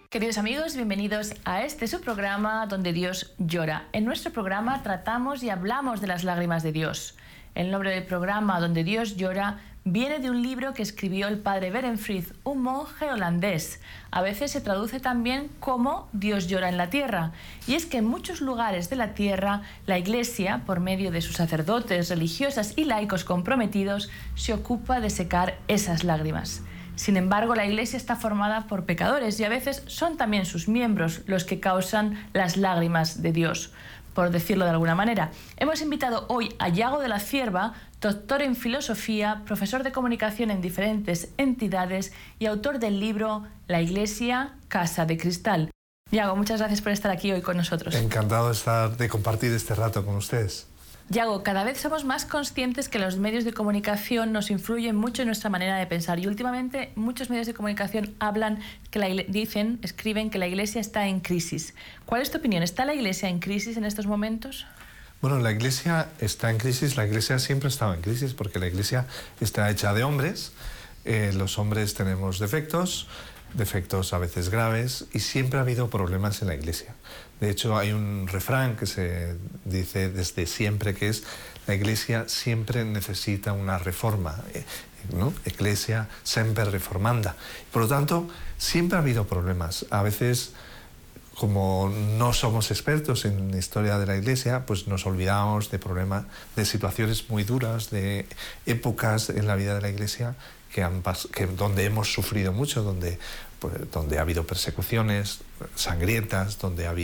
Queridos amigos, bienvenidos a este su programa donde Dios llora. En nuestro programa tratamos y hablamos de las lágrimas de Dios. El nombre del programa Donde Dios llora viene de un libro que escribió el padre Berenfried, un monje holandés. A veces se traduce también como Dios llora en la tierra. Y es que en muchos lugares de la tierra, la Iglesia, por medio de sus sacerdotes, religiosas y laicos comprometidos, se ocupa de secar esas lágrimas. Sin embargo, la Iglesia está formada por pecadores y a veces son también sus miembros los que causan las lágrimas de Dios, por decirlo de alguna manera. Hemos invitado hoy a Yago de la Cierva, doctor en filosofía, profesor de comunicación en diferentes entidades y autor del libro La Iglesia, Casa de Cristal. Yago, muchas gracias por estar aquí hoy con nosotros. Encantado de compartir este rato con ustedes. Yago, cada vez somos más conscientes que los medios de comunicación nos influyen mucho en nuestra manera de pensar y últimamente muchos medios de comunicación escriben que la Iglesia está en crisis. ¿Cuál es tu opinión? ¿Está la Iglesia en crisis en estos momentos? Bueno, la Iglesia está en crisis, la Iglesia siempre estaba en crisis porque la Iglesia está hecha de hombres, los hombres tenemos defectos a veces graves y siempre ha habido problemas en la Iglesia. De hecho, hay un refrán que se dice desde siempre que es la Iglesia siempre necesita una reforma, ¿no? Ecclesia semper reformanda. Por lo tanto, siempre ha habido problemas. A veces, como no somos expertos en la historia de la Iglesia, pues nos olvidamos de problemas, de situaciones muy duras, de épocas en la vida de la Iglesia donde hemos sufrido mucho, donde ha habido persecuciones sangrientas, donde ha habido